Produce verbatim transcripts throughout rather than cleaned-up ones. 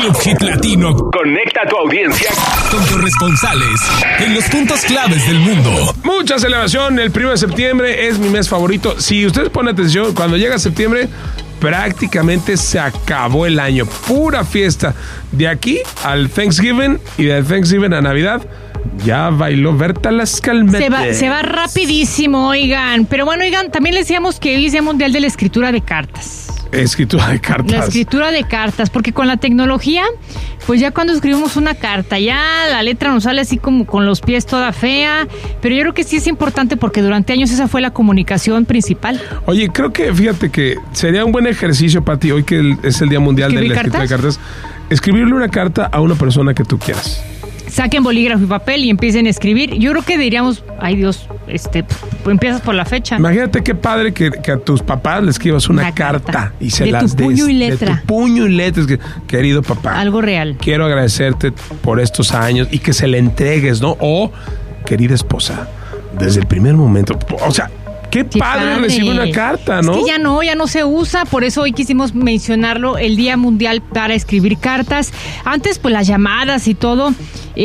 Club Hit Latino conecta a tu audiencia con corresponsales en los puntos claves del mundo. Mucha celebración, el primero de septiembre es mi mes favorito. Si ustedes ponen atención, cuando llega septiembre, prácticamente se acabó el año. Pura fiesta. De aquí al Thanksgiving y de Thanksgiving a Navidad, ya bailó Berta Las Calmetes. Se va, se va rapidísimo, oigan. Pero bueno, oigan, también les decíamos que hoy es Día Mundial de la Escritura de Cartas. Escritura de cartas. La escritura de cartas, porque con la tecnología, pues ya cuando escribimos una carta, ya la letra nos sale así como con los pies toda fea, pero yo creo que sí es importante porque durante años esa fue la comunicación principal. Oye, creo que, fíjate que sería un buen ejercicio para ti, hoy que es el Día Mundial de la Escritura de Cartas, escribirle una carta a una persona que tú quieras. Saquen bolígrafo y papel y empiecen a escribir. Yo creo que diríamos, ay Dios, este, pues empiezas por la fecha. Imagínate qué padre que, que a tus papás le escribas una, una carta, carta y se de las des. De tu puño y letra. De tu puño y letra. Que, querido papá. Algo real. Quiero agradecerte por estos años y que se le entregues, ¿no? O, querida esposa, desde el primer momento. O sea, qué, qué padre, padre recibir una carta, ¿no? Es que ya no, ya no se usa, por eso hoy quisimos mencionarlo, el Día Mundial para escribir cartas. Antes, pues las llamadas y todo,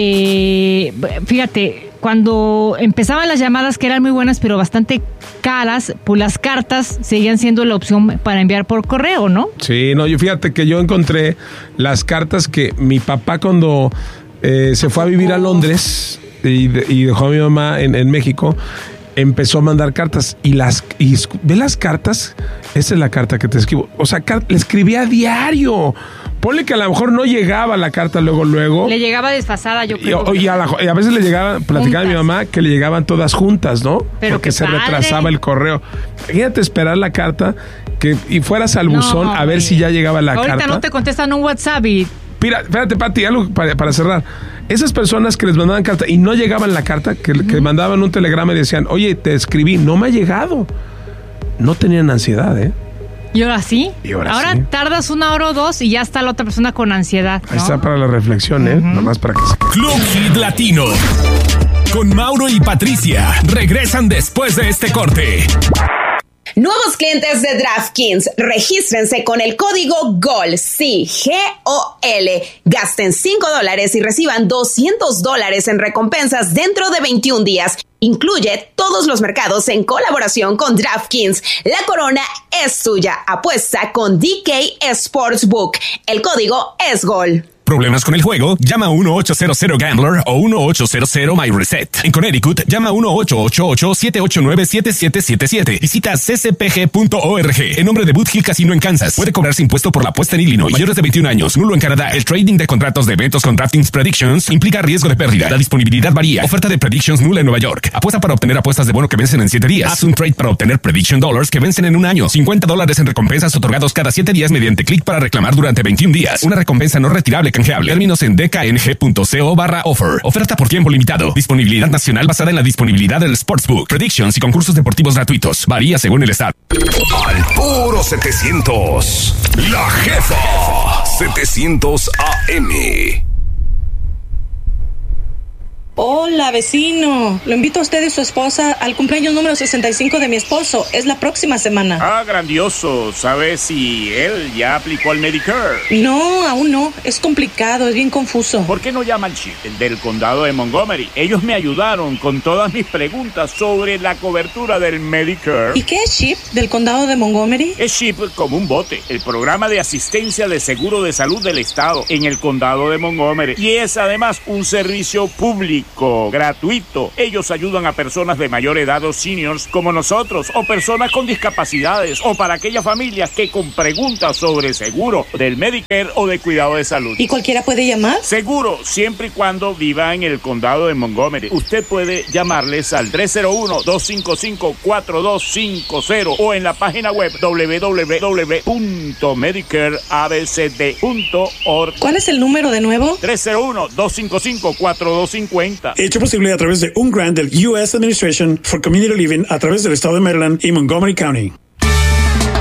eh, fíjate, cuando empezaban las llamadas que eran muy buenas, pero bastante caras, pues las cartas seguían siendo la opción para enviar por correo, ¿no? Sí, no, yo fíjate que yo encontré las cartas que mi papá cuando eh, se fue a vivir a Londres y, de, y dejó a mi mamá en, en México, empezó a mandar cartas y las y ve las cartas, esa es la carta que te escribo. O sea, car- le escribía a diario. Ponle que a lo mejor no llegaba la carta luego, luego. Le llegaba desfasada, yo creo. Y, y, a, la, y a veces le llegaba, platicaba mi mamá, que le llegaban todas juntas, ¿no? Pero porque se padre. retrasaba el correo. Imagínate esperar la carta que, y fueras al buzón no, a ver si ya llegaba la ahorita carta. Ahorita no te contestan un WhatsApp y... Mira, espérate, Pati, algo para, para cerrar. Esas personas que les mandaban carta y no llegaban la carta, que, uh-huh. que mandaban un telegrama y decían, oye, te escribí, no me ha llegado. No tenían ansiedad, ¿eh? ¿Y ahora sí? Y ahora, ahora sí. tardas una hora o dos y ya está la otra persona con ansiedad, ¿no? Ahí está para la reflexión, ¿eh? Uh-huh. Nomás para que se... Club Hit Latino. Con Mauro y Patricia. Regresan después de este corte. Nuevos clientes de DraftKings, regístrense con el código GOL, sí, G O L. Gasten cinco dólares y reciban doscientos dólares en recompensas dentro de veintiún días. Incluye todos los mercados en colaboración con DraftKings. La corona es tuya. Apuesta con D K Sportsbook. El código es GOL. ¿Problemas con el juego? Llama a uno ocho cero cero Gambler o uno ocho cero cero My Reset. En Connecticut, llama a uno ocho ocho ocho siete ocho nueve siete siete siete siete. Visita c c p g punto org. En nombre de Boot Hill Casino en Kansas. Puede cobrarse impuesto por la apuesta en Illinois. Mayores de veintiún años. Nulo en Canadá. El trading de contratos de eventos con DraftKings Predictions implica riesgo de pérdida. La disponibilidad varía. Oferta de Predictions nula en Nueva York. Apuesta para obtener apuestas de bono que vencen en siete días. Haz un trade para obtener Prediction Dollars que vencen en un año. cincuenta dólares en recompensas otorgados cada siete días mediante clic para reclamar durante veintiún días. Una recompensa no retirable canjeable. Términos en d k n g punto co barra offer. Oferta por tiempo limitado. Disponibilidad nacional basada en la disponibilidad del Sportsbook. Predictions y concursos deportivos gratuitos. Varía según el estado. Al puro setecientos. La Jefa. setecientos A M. Hola, vecino. Lo invito a usted y su esposa al cumpleaños número sesenta y cinco de mi esposo. Es la próxima semana. Ah, grandioso. ¿Sabes si él ya aplicó al Medicare? No, aún no. Es complicado, es bien confuso. ¿Por qué no llama al C H I P del condado de Montgomery? Ellos me ayudaron con todas mis preguntas sobre la cobertura del Medicare. ¿Y qué es C H I P del condado de Montgomery? Es C H I P como un bote, el programa de asistencia de seguro de salud del estado en el condado de Montgomery. Y es además un servicio público. Gratuito. Ellos ayudan a personas de mayor edad o seniors como nosotros, o personas con discapacidades, o para aquellas familias que con preguntas sobre seguro del Medicare o de cuidado de salud. ¿Y cualquiera puede llamar? Seguro, siempre y cuando viva en el condado de Montgomery. Usted puede llamarles al tres cero uno, dos cinco cinco, cuatro dos cinco cero o en la página web doble u doble u doble u punto medicare a b c d punto org. ¿Cuál es el número de nuevo? tres cero uno, dos cinco cinco, cuatro dos cinco cero. Hecho posible a través de un grant del U S Administration for Community Living a través del estado de Maryland y Montgomery County.